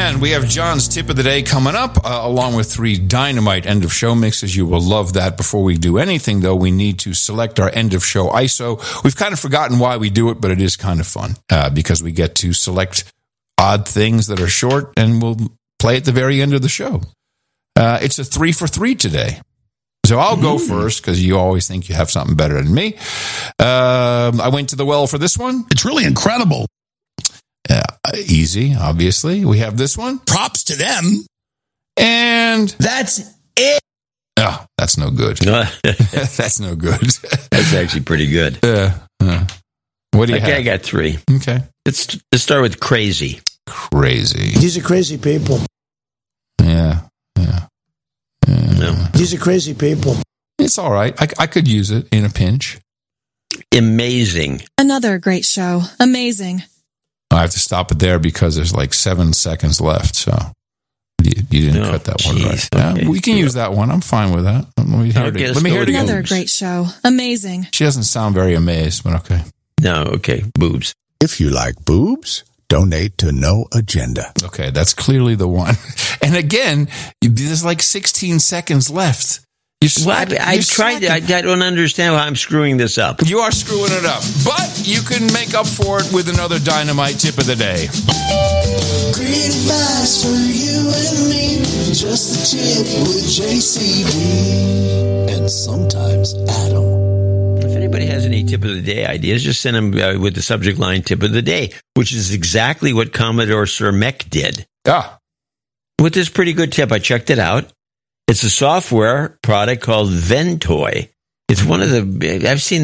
And we have John's tip of the day coming up, along with 3 dynamite end of show mixes. You will love that. Before we do anything, though, we need to select our end of show ISO. We've kind of forgotten why we do it, but it is kind of fun because we get to select odd things that are short, and we'll play at the very end of the show. It's a 3 for 3 today. So I'll go first because you always think you have something better than me. I went to the well for this one. It's really incredible. Easy, obviously. We have this one. Props to them. And that's it. Oh, that's no good. That's no good. That's actually pretty good. What do you have? I got 3. Okay. Let's start with crazy. Crazy. These are crazy people. Yeah. No. These are crazy people. It's all right. I could use it in a pinch. Amazing. Another great show. Amazing. I have to stop it there because there's like 7 seconds left. So you didn't cut that one right. Okay. Yeah, we can use that one. I'm fine with that. Let me hear it. Let me hear it again. Another great show. Amazing. She doesn't sound very amazed, but okay. No, okay. Boobs. If you like boobs, donate to No Agenda. Okay, that's clearly the one. And again, there's like 16 seconds left. I don't understand why I'm screwing this up. You are screwing it up. But you can make up for it with another dynamite tip of the day. Great advice for you and me. Just the tip with JCD. And sometimes Adam. If anybody has any tip of the day ideas, just send them with the subject line tip of the day, which is exactly what Commodore Sir Mech did. With this pretty good tip, I checked it out. It's a software product called Ventoy. It's one of the, I've seen